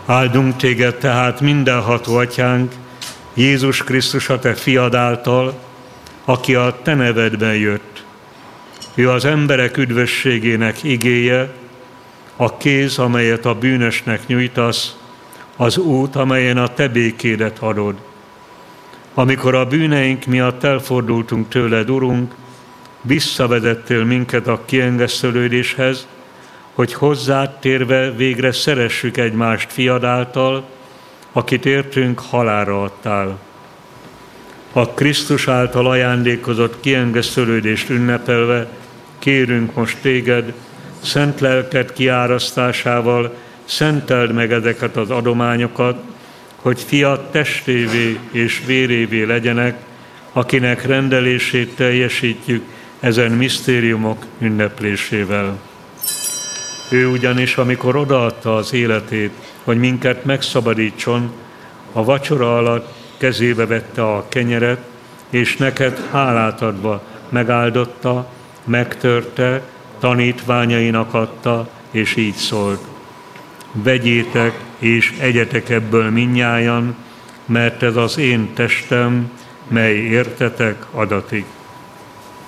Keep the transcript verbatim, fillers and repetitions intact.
Áldunk téged tehát, mindenható atyánk, Jézus Krisztus a te fiad által, aki a te nevedben jött. Ő az emberek üdvösségének igéje, a kéz, amelyet a bűnösnek nyújtasz, az út, amelyen a te békédet adod. Amikor a bűneink miatt elfordultunk tőled, Urunk, visszavezettél minket a kiengesztelődéshez, hogy hozzád térve végre szeressük egymást fiad által, akit értünk halálra adtál. A Krisztus által ajándékozott kiengesztelődést ünnepelve kérünk most téged, szent lelked kiárasztásával szenteld meg ezeket az adományokat, hogy fiad testévé és vérévé legyenek, akinek rendelését teljesítjük ezen misztériumok ünneplésével. Ő ugyanis, amikor odaadta az életét, hogy minket megszabadítson, a vacsora alatt kezébe vette a kenyeret, és neked hálát adva megáldotta, megtörte, tanítványainak adta, és így szólt: vegyétek és egyetek ebből mindnyájan, mert ez az én testem, mely értetek adatik.